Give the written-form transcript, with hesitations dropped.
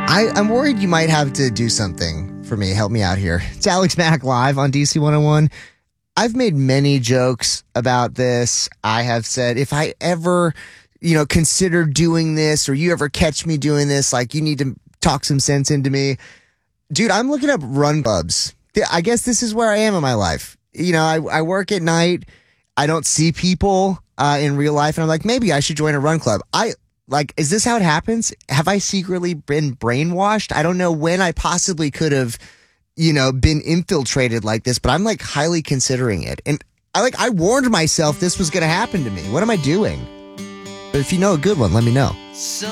I'm worried you might have to do something for me. Help me out here. It's Alex Mack live on DC 101. I've made many jokes about this. I have said, if I ever, consider doing this or you ever catch me doing this, like you need to talk some sense into me. Dude, I'm looking up run clubs. I guess this is where I am in my life. I work at night. I don't see people in real life. And I'm like, maybe I should join a run club. Is this how it happens? Have I secretly been brainwashed? I don't know when I possibly could have, been infiltrated like this, but I'm like highly considering it. And I warned myself this was going to happen to me. What am I doing? But if you know a good one, let me know.